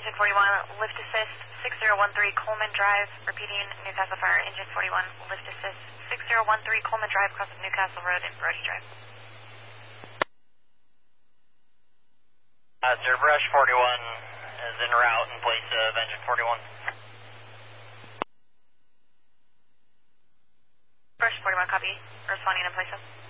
Engine 41, lift assist, 6013 Coleman Drive, repeating Newcastle Fire, Engine 41, lift assist, 6013 Coleman Drive, across of Newcastle Road and Brody Drive. Sir, Brush 41 is en route in place of Engine 41. Brush 41, copy. Responding in place of.